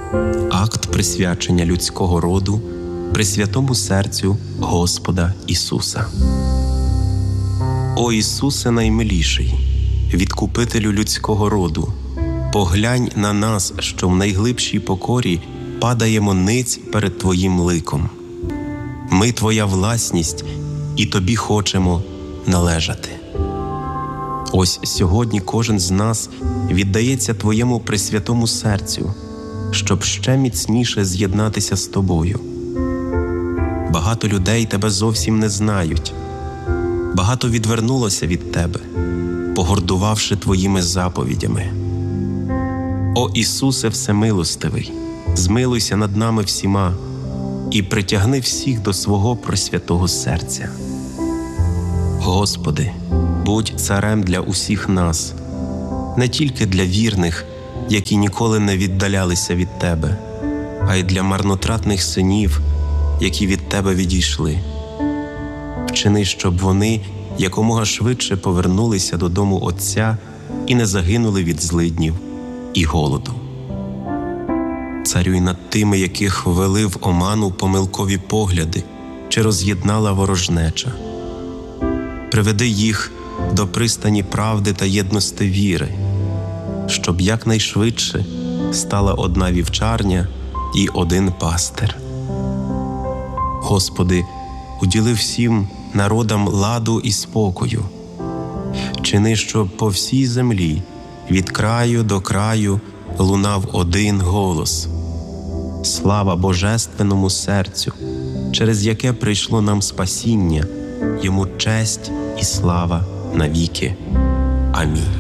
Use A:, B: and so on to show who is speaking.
A: Акт присвячення людського роду Пресвятому серцю Господа Ісуса. О Ісусе наймиліший, відкупителю людського роду, поглянь на нас, що в найглибшій покорі падаємо ниць перед Твоїм ликом. Ми Твоя власність, і Тобі хочемо належати. Ось сьогодні кожен з нас віддається Твоєму Пресвятому серцю, щоб ще міцніше з'єднатися з Тобою. Багато людей Тебе зовсім не знають, багато відвернулося від Тебе, погордувавши Твоїми заповідями. О Ісусе Всемилостивий, змилуйся над нами всіма і притягни всіх до свого Пресвятого серця. Господи, будь царем для усіх нас, не тільки для вірних, які ніколи не віддалялися від Тебе, а й для марнотратних синів, які від Тебе відійшли. Вчини, щоб вони якомога швидше повернулися додому Отця і не загинули від злиднів і голоду. Царюй над тими, яких ввели в оману помилкові погляди чи роз'єднала ворожнеча. Приведи їх до пристані правди та єдності віри, щоб якнайшвидше стала одна вівчарня і один пастир. Господи, уділи всім народам ладу і спокою. Чини, щоб по всій землі від краю до краю лунав один голос. Слава Божественному серцю, через яке прийшло нам спасіння, йому честь і слава навіки. Амінь.